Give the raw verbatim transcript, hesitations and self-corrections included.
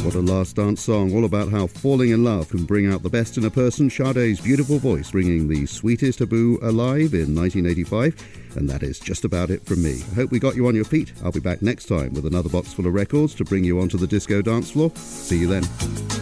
What a last dance song, all about how falling in love can bring out the best in a person. Sade's beautiful voice ringing the sweetest taboo alive in nineteen eighty-five. And that is just about it from me. I hope we got you on your feet. I'll be back next time with another box full of records to bring you onto the disco dance floor. See you then.